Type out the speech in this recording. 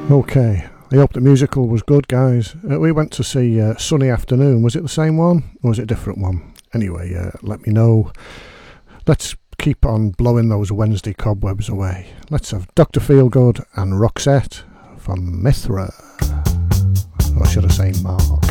Okay, I hope the musical was good, guys. We went to see Sunny Afternoon. Was it the same one or was it a different one? Anyway, let me know. Let's keep on blowing those Wednesday cobwebs away. Let's have Dr. Feelgood and Roxette from Mithra. Or should I say Mark?